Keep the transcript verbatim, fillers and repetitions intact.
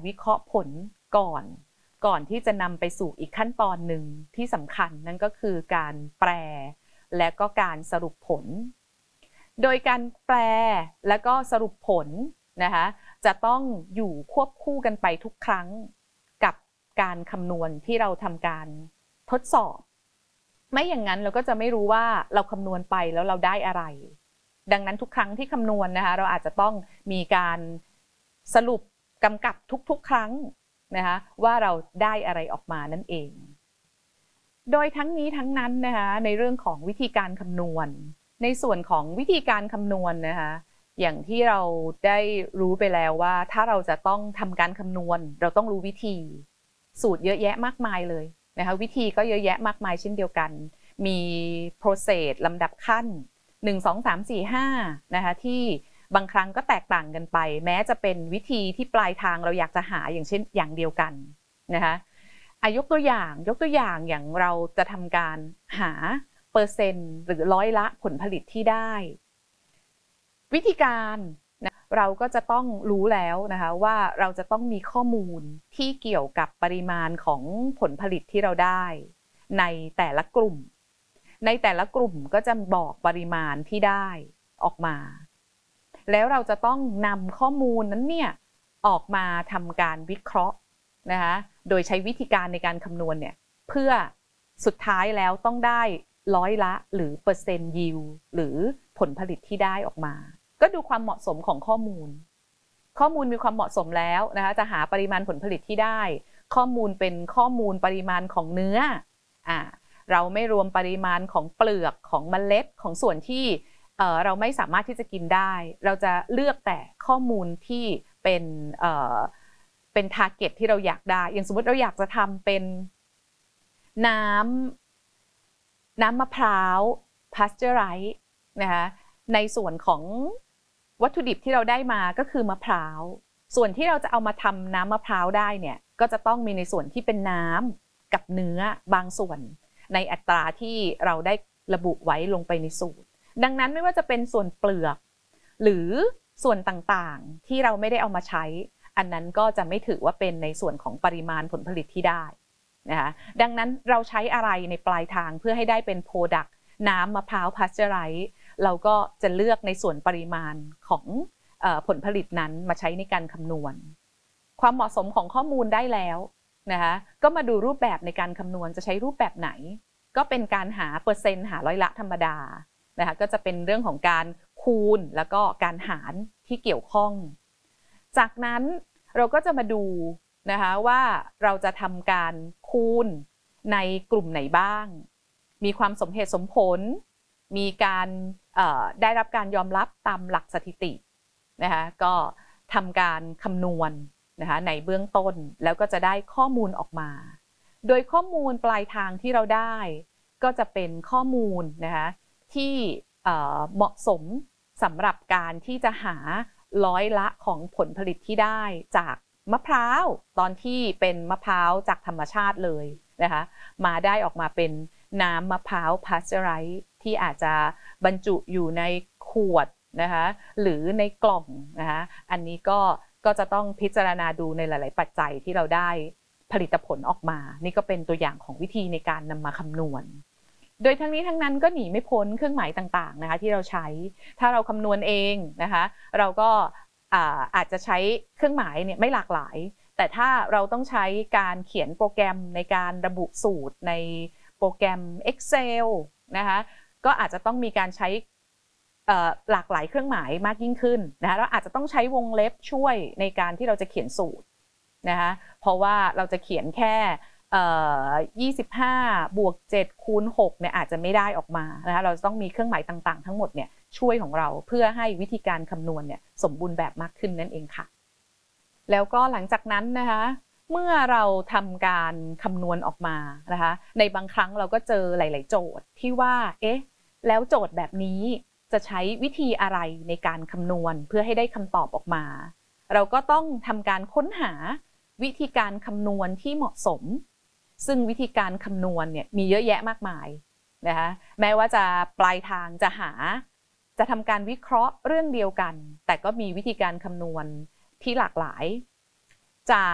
วิเคราะห์ผลก่อนก่อนที่จะนำไปสู่อีกขั้นตอนหนึ่งที่สำคัญนั่นก็คือการแปลและก็การสรุปผลโดยการแปลและก็สรุปผลนะคะจะต้องอยู่ควบคู่กันไปทุกครั้งกับการคำนวณที่เราทำการทดสอบไม่อย่างนั้นเราก็จะไม่รู้ว่าเราคำนวณไปแล้วเราได้อะไรดังนั้นทุกครั้งที่คำนวณนะคะเราอาจจะต้องมีการสรุปกำกับทุกๆครั้งนะคะว่าเราได้อะไรออกมานั่นเองโดยทั้งนี้ทั้งนั้นนะคะในเรื่องของวิธีการคำนวณในส่วนของวิธีการคำนวณนะคะอย่างที่เราได้รู้ไปแล้วว่าถ้าเราจะต้องทำการคำนวณเราต้องรู้วิธีสูตรเยอะแยะมากมายเลยนะคะวิธีก็เยอะแยะมากมายเช่นเดียวกันมี process ลำดับขั้นหนึ่ง สอง สาม สี่ ห้านะคะที่บางครั้งก็แตกต่างกันไปแม้จะเป็นวิธีที่ปลายทางเราอยากจะหาอย่างเช่นอย่างเดียวกันนะคะอายกตัวอย่างยกตัวอย่างอย่างเราจะทำการหาเปอร์เซ็นต์หรือร้อยละผลผลิตที่ได้วิธีการนะเราก็จะต้องรู้แล้วนะคะว่าเราจะต้องมีข้อมูลที่เกี่ยวกับปริมาณของผลผลิตที่เราได้ในแต่ละกลุ่มในแต่ละกลุ่มก็จะบอกปริมาณที่ได้ออกมาแล้วเราจะต้องนำข้อมูลนั้นเนี่ยออกมาทำการวิเคราะห์นะคะโดยใช้วิธีการในการคำนวณเนี่ยเพื่อสุดท้ายแล้วต้องได้ร้อยละหรือเปอร์เซ็นต์ยิวหรือผลผลิตที่ได้ออกมาก็ดูความเหมาะสมของข้อมูลข้อมูลมีความเหมาะสมแล้วนะคะจะหาปริมาณผลผลิตที่ได้ข้อมูลเป็นข้อมูลปริมาณของเนื้ออ่าเราไม่รวมปริมาณของเปลือกของเมล็ดของส่วนที่เอ่อเราไม่สามารถที่จะกินได้เราจะเลือกแต่ข้อมูลที่เป็นเอ่อเป็นทาร์เก็ตที่เราอยากได้อย่างสมมติเราอยากจะทำเป็นน้ำน้ำมะพร้าวพาสเจอไรส์นะคะในส่วนของวัตถุดิบที่เราได้มาก็คือมะพร้าวส่วนที่เราจะเอามาทำน้ำมะพร้าวได้เนี่ยก็จะต้องมีในส่วนที่เป็นน้ำกับเนื้อบางส่วนในอัตราที่เราได้ระบุไว้ลงไปในสูตรดังนั้นไม่ว่าจะเป็นส่วนเปลือกหรือส่วนต่างๆที่เราไม่ได้เอามาใช้อันนั้นก็จะไม่ถือว่าเป็นในส่วนของปริมาณผลผลิตที่ได้นะคะดังนั้นเราใช้อะไรในปลายทางเพื่อให้ได้เป็นโปรดักต์น้ำมะพร้าวพาสเจอไรส์เราก็จะเลือกในส่วนปริมาณของเอ่อผลผลิตนั้นมาใช้ในการคำนวณความเหมาะสมของข้อมูลได้แล้วนะคะก็มาดูรูปแบบในการคำนวณจะใช้รูปแบบไหนก็เป็นการหาเปอร์เซ็นต์หาร้อยละธรรมดานะคะก็จะเป็นเรื่องของการคูณแล้วก็การหารที่เกี่ยวข้องจากนั้นเราก็จะมาดูนะคะว่าเราจะทำการคูณในกลุ่มไหนบ้างมีความสมเหตุสมผลมีการได้รับการยอมรับตามหลักสถิตินะคะก็ทำการคำนวณนะคะในเบื้องต้นแล้วก็จะได้ข้อมูลออกมาโดยข้อมูลปลายทางที่เราได้ก็จะเป็นข้อมูลนะคะที่เหมาะสมสำหรับการที่จะหาร้อยละของผลผลิตที่ได้จากมะพร้าวตอนที่เป็นมะพร้าวจากธรรมชาติเลยนะคะมาได้ออกมาเป็นน้ำมะพร้าวพาสเจอไรส์ที่อาจจะบรรจุอยู่ในขวดนะคะหรือในกล่องนะคะอันนี้ก็ก็จะต้องพิจารณาดูในหลายๆปัจจัยที่เราได้ผลิตผลออกมานี่ก็เป็นตัวอย่างของวิธีในการนำมาคำนวณโดยทั้งนี้ทั้งนั้นก็หนีไม่พ้นเครื่องหมายต่างๆนะคะที่เราใช้ถ้าเราคำนวณเองนะคะเราก็อาจจะใช้เครื่องหมายเนี่ยไม่หลากหลายแต่ถ้าเราต้องใช้การเขียนโปรแกรมในการระบุสูตรในโปรแกรม Excel นะคะก็อาจจะต้องมีการใช้หลากหลายเครื่องหมายมากยิ่งขึ้นนะคะเราอาจจะต้องใช้วงเล็บช่วยในการที่เราจะเขียนสูตรนะคะเพราะว่าเราจะเขียนแค่ยี่สิบห้าบวกเจ็ดคูณหกเนี่ยอาจจะไม่ได้ออกมานะคะเราต้องมีเครื่องหมายต่างๆทั้งหมดเนี่ยช่วยของเราเพื่อให้วิธีการคำนวณเนี่ยสมบูรณ์แบบมากขึ้นนั่นเองค่ะแล้วก็หลังจากนั้นนะคะเมื่อเราทำการคำนวณออกมานะคะในบางครั้งเราก็เจอหลายๆโจทย์ที่ว่าเอ๊ะแล้วโจทย์แบบนี้จะใช้วิธีอะไรในการคำนวณเพื่อให้ได้คำตอบออกมาเราก็ต้องทำการค้นหาวิธีการคำนวณที่เหมาะสมซึ่งวิธีการคำนวณเนี่ยมีเยอะแยะมากมายนะคะแม้ว่าจะปลายทางจะหาจะทำการวิเคราะห์เรื่องเดียวกันแต่ก็มีวิธีการคำนวณที่หลากหลายจาก